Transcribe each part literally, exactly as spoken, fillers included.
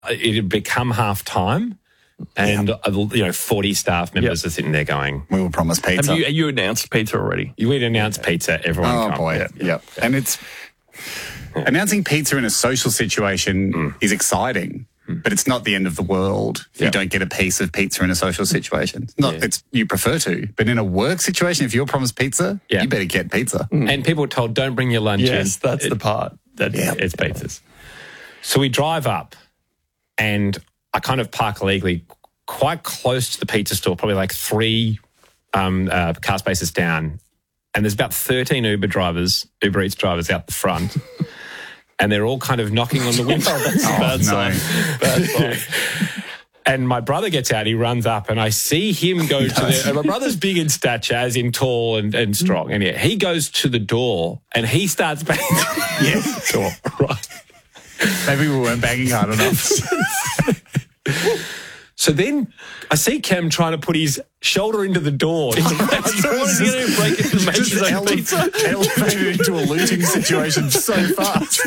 it had become half time. And, yeah. uh, you know, forty staff members yep. are sitting there going, we were promised pizza. Have you, you announced pizza already? You would announce yeah. pizza, everyone Oh, come. boy. Yeah. yeah. yeah. And it's... Yeah. Announcing pizza in a social situation mm. is exciting, mm. but it's not the end of the world if yeah. you don't get a piece of pizza in a social situation. It's not, yeah. it's, you prefer to, but in a work situation, if you're promised pizza, yeah. you better get pizza. Mm. And people are told, don't bring your lunch yes, in. that's it, the part. That yeah. It's pizzas. So we drive up and I kind of park illegally quite close to the pizza store, probably like three um, uh, car spaces down. And there's about thirteen Uber drivers, Uber Eats drivers out the front. And they're all kind of knocking on the window. Oh, that's oh, a bad no. sign. Bad sign. And my brother gets out, he runs up, and I see him go to the... And my brother's big in stature, as in tall and, and strong. And yeah, he goes to the door, and he starts banging yeah. the door. Right. Maybe we weren't banging hard enough. So then I see Cam trying to put his shoulder into the door. He's going to break it to make his own ele- pizza. Elevated into a looting situation so fast.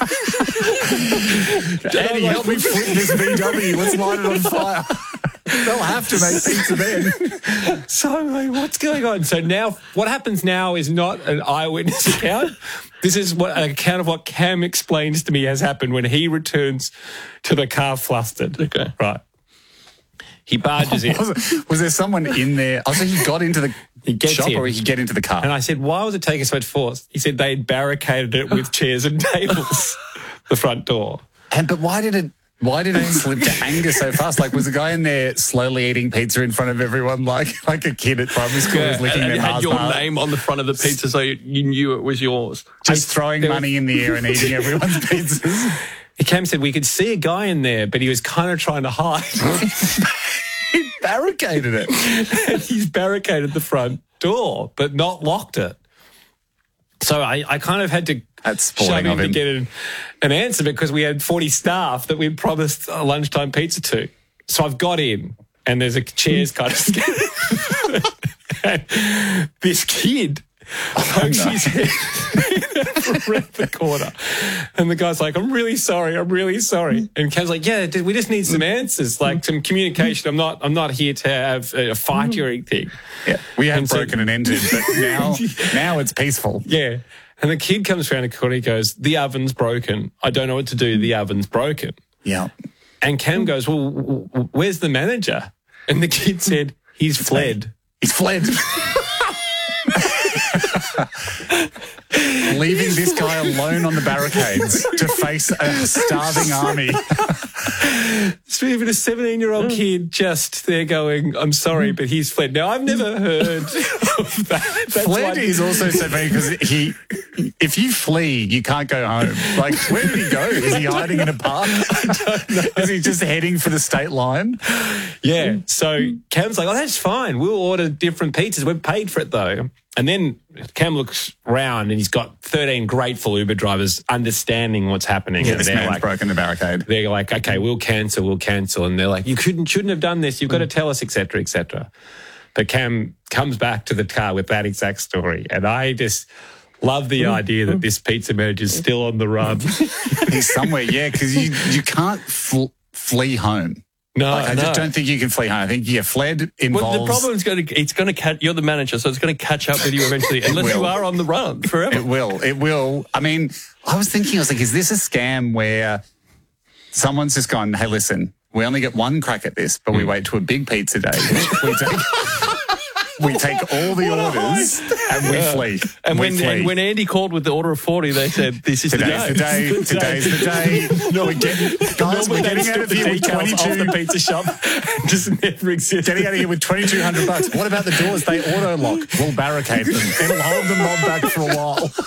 Andy, help me flip this V W. Let's light it on fire. They'll have to make pizza then. So, like, what's going on? So now, what happens now is not an eyewitness account. This is what an account of what Cam explains to me has happened when he returns to the car flustered. Okay. Right. He barges in. Was, it, was there someone in there? Oh, so he got into the he gets shop in. or he could get into the car? And I said, why was it taking so much force? He said they'd barricaded it with chairs and tables, the front door. And But why did it Why did it slip to anger so fast? Like, was the guy in there slowly eating pizza in front of everyone like like a kid at primary school yeah, was licking and, their and had Mars your bar? name on the front of the pizza so you knew it was yours. Just I, throwing money was, in the air and eating everyone's pizzas. He came and said, we could see a guy in there, but he was kind of trying to hide. He barricaded it. And he's barricaded the front door, but not locked it. So I, I kind of had to That's shove him, of him to get an, an answer because we had forty staff that we'd promised a lunchtime pizza to. So I've got in, and there's a chairs kind of scattered. And this kid pokes oh, no. his head around the corner. And the guy's like, I'm really sorry, I'm really sorry. And Cam's like, yeah, we just need some answers, like some communication. I'm not I'm not here to have a fight or anything. Yeah, we have and broken so, and ended, but now, now it's peaceful. Yeah. And the kid comes around the corner, he goes, the oven's broken. I don't know what to do, the oven's broken. Yeah. And Cam goes, well, where's the manager? And the kid said, he's fled. He's fled. Leaving this guy alone on the barricades to face a starving army. So even a seventeen-year-old kid just there going, I'm sorry, but he's fled. Now, I've never heard of that. That's fled like, is also so funny because he, if you flee, you can't go home. Like, where did he go? Is he hiding in a park? I don't know. Is he just heading for the state line? Yeah. So Cam's like, oh, that's fine. We'll order different pizzas. We've paid for it, though. And then Cam looks round and he's got thirteen grateful Uber drivers understanding what's happening. Yeah, and this they're man's like, broken the barricade. They're like, okay, we'll cancel, we'll cancel. And they're like, you couldn't, shouldn't have done this. You've got to tell us, et cetera, et cetera. But Cam comes back to the car with that exact story. And I just love the idea that this pizza manager's still on the run. He's somewhere, yeah, because you, you can't fl- flee home. No, like, I no. just don't think you can flee home. I think yeah, fled involves. Well, the problem is going to it's going to catch. You're the manager, so it's going to catch up with you eventually, unless you are on the run forever. It will. It will. I mean, I was thinking, I was like, is this a scam where someone's just gone, hey, listen, we only get one crack at this, but we wait to a big pizza day. we take. We take all the orders and we yeah. flee. And we when flee. and when Andy called with the order of forty, they said, "This is today's the day. the day. Today's the day." No, we get guys. We're getting out of here with twenty-two. The pizza shop just never exists. Getting out of here with twenty-two hundred bucks. What about the doors? They auto lock. We'll barricade them. It'll hold the mob back for a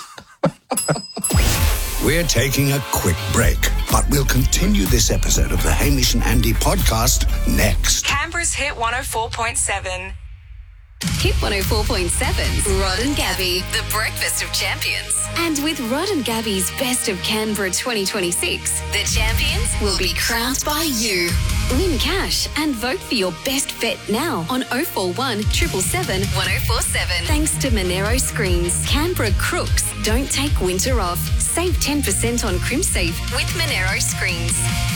while. We're taking a quick break, but we'll continue this episode of the Hamish and Andy podcast next. Canberra's Hit one oh four point seven. Hit one oh four point seven. Rod and Gabby, the breakfast of champions. And with Rod and Gabby's Best of Canberra twenty twenty-six, the champions will be crowned by you. Win cash and vote for your best bet now on oh four one, seven seven seven, one oh four seven. Thanks to Monero Screens. Canberra crooks don't take winter off. Save ten percent on CrimSafe with Monero Screens.